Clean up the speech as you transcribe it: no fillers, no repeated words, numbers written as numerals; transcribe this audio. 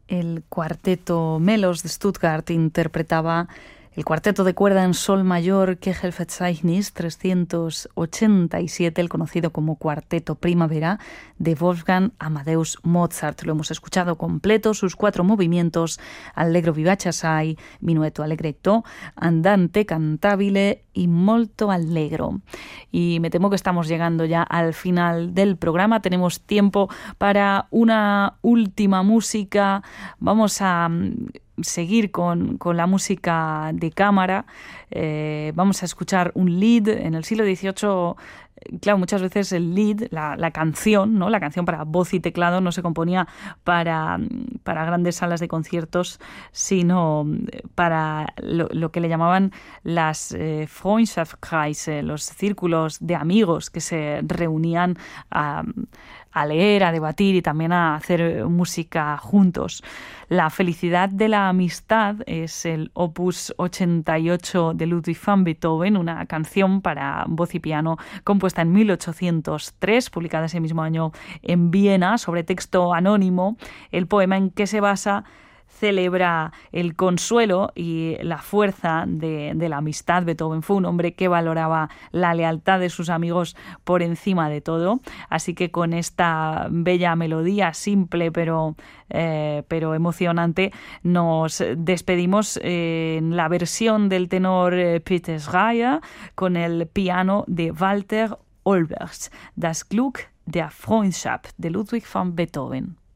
El cuarteto Melos de Stuttgart interpretaba el cuarteto de cuerda en sol mayor Kegelverzeichnis 387, el conocido como Cuarteto Primavera de Wolfgang Amadeus Mozart. Lo hemos escuchado completo, sus 4 movimientos: Allegro vivace assai, Minuetto allegretto, Andante cantabile y Molto allegro. Y me temo que estamos llegando ya al final del programa. Tenemos tiempo para una última música. Vamos a seguir con la música de cámara. Vamos a escuchar un lied. En el siglo XVIII, claro, muchas veces el lied, la canción, ¿no? La canción para voz y teclado no se componía para grandes salas de conciertos, sino para lo que le llamaban las Freundschaftskreise, los círculos de amigos que se reunían a leer, a debatir y también a hacer música juntos. La felicidad de la amistad es el opus 88 de Ludwig van Beethoven, una canción para voz y piano compuesta en 1803, publicada ese mismo año en Viena, sobre texto anónimo. El poema en que se basa celebra el consuelo y la fuerza de la amistad. Beethoven fue un hombre que valoraba la lealtad de sus amigos por encima de todo. Así que con esta bella melodía, simple pero emocionante, nos despedimos en la versión del tenor Peter Schreier con el piano de Walter Olbers, Das Glück der Freundschaft de Ludwig van Beethoven.